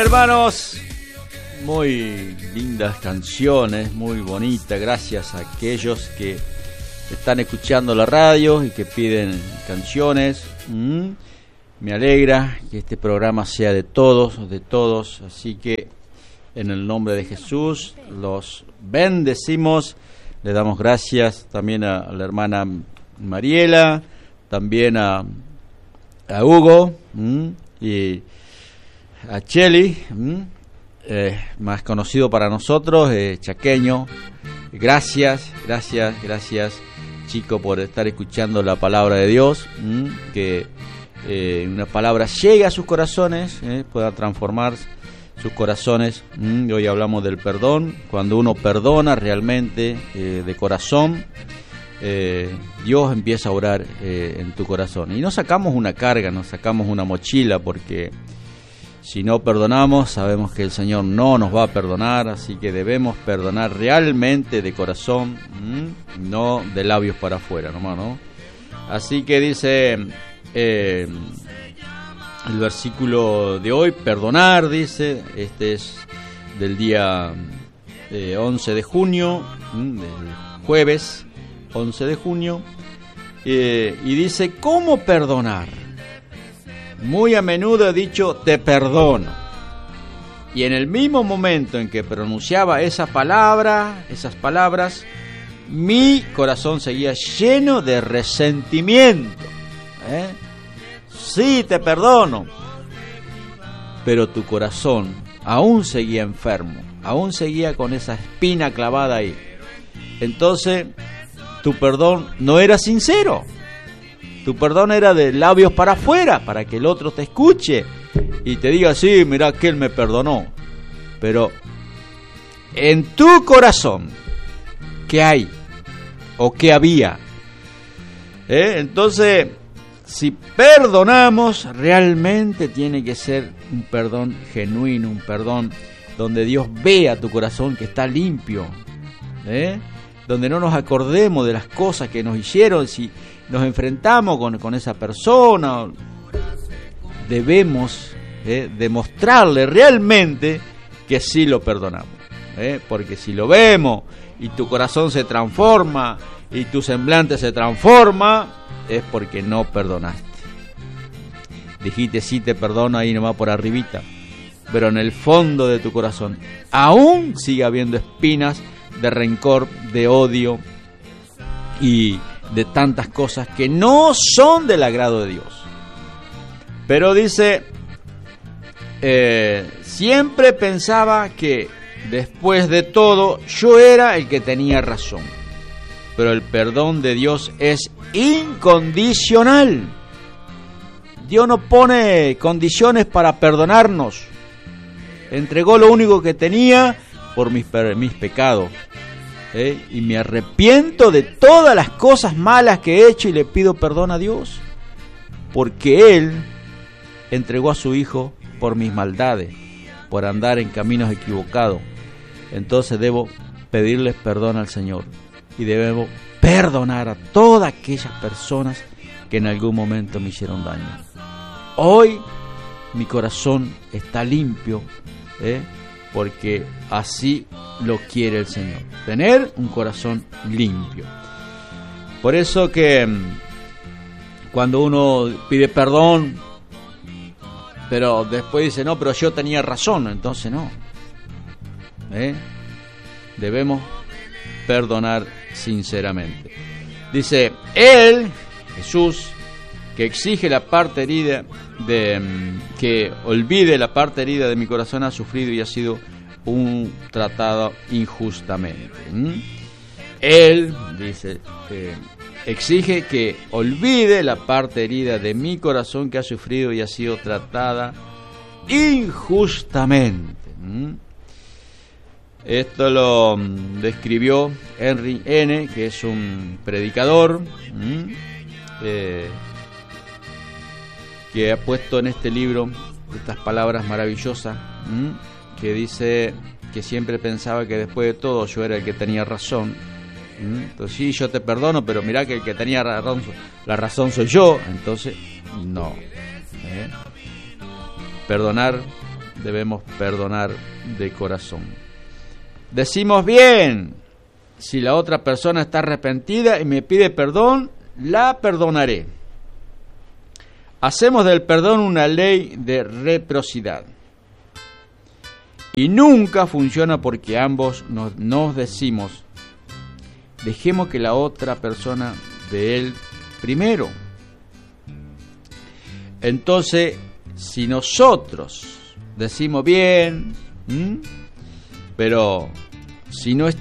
Hermanos, muy lindas canciones, muy bonitas. Gracias a aquellos que están escuchando la radio y que piden canciones. Me alegra que este programa sea de todos. Así que en el nombre de Jesús los bendecimos. Le damos gracias también a la hermana Mariela, también a Hugo y a Cheli, más conocido para nosotros, Chaqueño. Gracias, chico, por estar escuchando la palabra de Dios, que una palabra llegue a sus corazones, pueda transformar sus corazones. Hoy hablamos del perdón. Cuando uno perdona realmente, de corazón, Dios empieza a orar en tu corazón. Y no sacamos una carga, no sacamos una mochila, porque si no perdonamos, sabemos que el Señor no nos va a perdonar. Así que debemos perdonar realmente de corazón, no de labios para afuera nomás, ¿no? Así que dice el versículo de hoy, perdonar, dice, este es del día 11 de junio, del jueves 11 de junio, y dice, ¿cómo perdonar? Muy a menudo he dicho, te perdono. Y en el mismo momento en que pronunciaba esas palabras, mi corazón seguía lleno de resentimiento. Sí, te perdono. Pero tu corazón aún seguía enfermo, aún seguía con esa espina clavada ahí. Entonces, tu perdón no era sincero. Tu perdón era de labios para afuera, para que el otro te escuche y te diga, sí, mirá que él me perdonó. Pero en tu corazón, ¿qué hay? ¿O qué había? Entonces, si perdonamos, realmente tiene que ser un perdón genuino, un perdón donde Dios vea tu corazón que está limpio, donde no nos acordemos de las cosas que nos hicieron. Si nos enfrentamos con esa persona, debemos demostrarle realmente que sí lo perdonamos, porque si lo vemos y tu corazón se transforma y tu semblante se transforma, es porque no perdonaste. Dijiste sí, te perdono ahí nomás por arribita, pero en el fondo de tu corazón aún sigue habiendo espinas de rencor, de odio y de tantas cosas que no son del agrado de Dios. Pero dice, siempre pensaba que después de todo yo era el que tenía razón, pero el perdón de Dios es incondicional. Dios no pone condiciones para perdonarnos. Entregó lo único que tenía por mis pecados. Y me arrepiento de todas las cosas malas que he hecho y le pido perdón a Dios, porque Él entregó a su Hijo por mis maldades, por andar en caminos equivocados. Entonces debo pedirles perdón al Señor y debemos perdonar a todas aquellas personas que en algún momento me hicieron daño. Hoy mi corazón está limpio, porque así lo quiere el Señor, tener un corazón limpio. Por eso que cuando uno pide perdón, pero después dice, no, pero yo tenía razón, entonces no. Debemos perdonar sinceramente. Dice, Él, Jesús, que exige la parte herida que olvide la parte herida de mi corazón, ha sufrido y ha sido un tratado injustamente. Él, dice, exige que olvide la parte herida de mi corazón que ha sufrido y ha sido tratada injustamente. Esto lo describió Henry N., que es un predicador, que ha puesto en este libro estas palabras maravillosas, que dice que siempre pensaba que después de todo yo era el que tenía razón. Entonces sí, yo te perdono, pero mirá que el que tenía la razón soy yo. Entonces no. Perdonar debemos perdonar de corazón. Decimos bien, si la otra persona está arrepentida y me pide perdón, la perdonaré. Hacemos del perdón una ley de reciprocidad. Y nunca funciona porque ambos nos decimos, dejemos que la otra persona dé él primero. Entonces, si nosotros decimos bien, pero si no